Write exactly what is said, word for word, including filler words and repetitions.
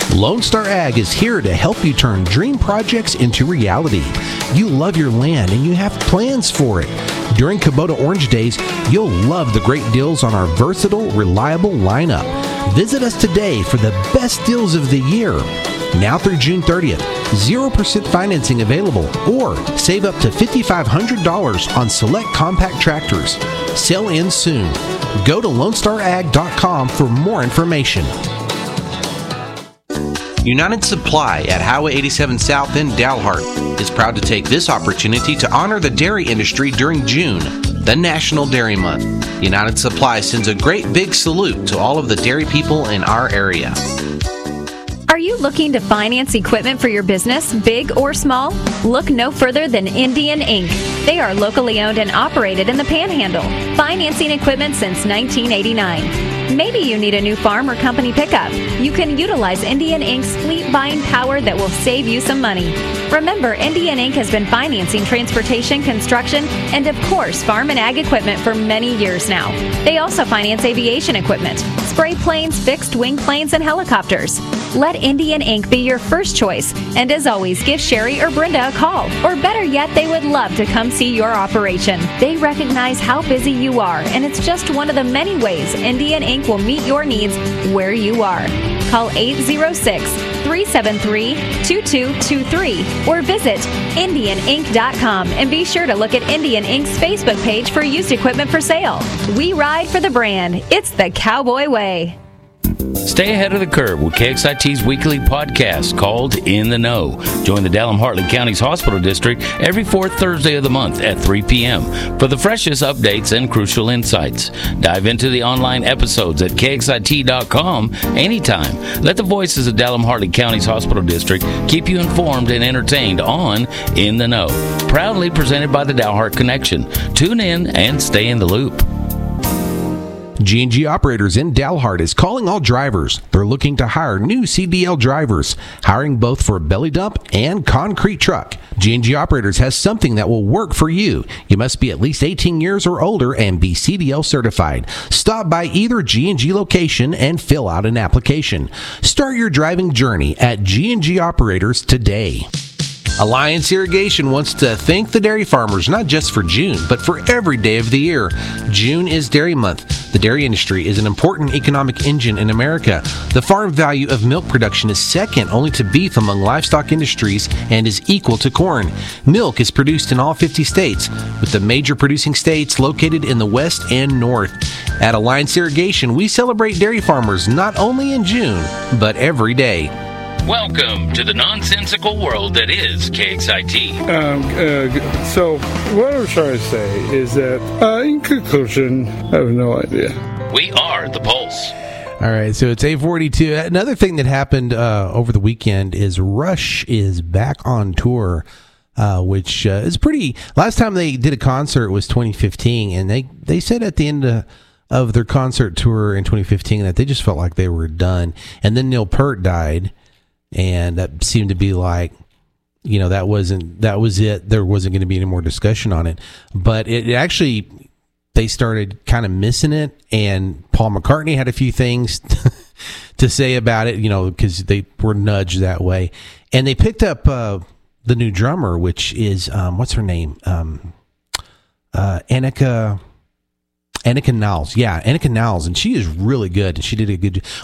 Lone Star Ag is here to help you turn dream projects into reality. You love your land and you have plans for it. During Kubota Orange Days, you'll love the great deals on our versatile, reliable lineup. Visit us today for the best deals of the year. Now through June thirtieth, zero percent financing available, or save up to five thousand five hundred dollars on select compact tractors. Sale ends soon. Go to lone star ag dot com for more information. United Supply at Highway eighty-seven South in Dalhart is proud to take this opportunity to honor the dairy industry during June, the National Dairy Month. United Supply sends a great big salute to all of the dairy people in our area. Are you looking to finance equipment for your business, big or small? Look no further than Indian Incorporated. They are locally owned and operated in the Panhandle, financing equipment since nineteen eighty-nine. Maybe you need a new farm or company pickup. You can utilize Indian Incorporated's fleet buying power that will save you some money. Remember, Indian Incorporated has been financing transportation, construction, and of course, farm and ag equipment for many years now. They also finance aviation equipment, spray planes, fixed wing planes, and helicopters. Let Indian Incorporated be your first choice, and as always, give Sherry or Brenda a call, or better yet, they would love to come see your operation. They recognize how busy you are, and it's just one of the many ways Indian Incorporated will meet your needs where you are. Call eight zero six, three seven three, two two two three or visit indian inc dot com and be sure to look at Indian Incorporated's Facebook page for used equipment for sale. We ride for the brand. It's the Cowboy Way. Stay ahead of the curve with K X I T's weekly podcast called In the Know. Join the Dalham-Hartley County's Hospital District every fourth Thursday of the month at three p.m. for the freshest updates and crucial insights. Dive into the online episodes at K X I T dot com anytime. Let the voices of Dalham-Hartley County's Hospital District keep you informed and entertained on In the Know. Proudly presented by the Dalhart Connection. Tune in and stay in the loop. G and G Operators in Dalhart is calling all drivers. They're looking to hire new C D L drivers, hiring both for belly dump and concrete truck. G and G Operators has something that will work for you. You must be at least eighteen years or older and be C D L certified. Stop by either G and G location and fill out an application. Start your driving journey at G and G Operators today. Alliance Irrigation wants to thank the dairy farmers, not just for June, but for every day of the year. June is Dairy Month. The dairy industry is an important economic engine in America. The farm value of milk production is second only to beef among livestock industries and is equal to corn. Milk is produced in all fifty states, with the major producing states located in the west and north. At Alliance Irrigation, we celebrate dairy farmers not only in June, but every day. Welcome to the nonsensical world that is K X I T. Um, uh, so, what I'm trying to say is that, uh, in conclusion, I have no idea. We are the Pulse. All right, so it's eight forty-two. Another thing that happened uh, over the weekend is Rush is back on tour, uh, which uh, is pretty... Last time they did a concert was twenty fifteen, and they, they said at the end of... of their concert tour in twenty fifteen that they just felt like they were done. And then Neil Peart died, and that seemed to be like, you know, that wasn't that was it. There wasn't going to be any more discussion on it. But it, it actually, they started kind of missing it, and Paul McCartney had a few things to say about it, you know, because they were nudged that way. And they picked up uh, the new drummer, which is, um, what's her name? Um, uh, Annika... Annika Niles. Yeah, Annika Niles. And she is really good. And she did a good job.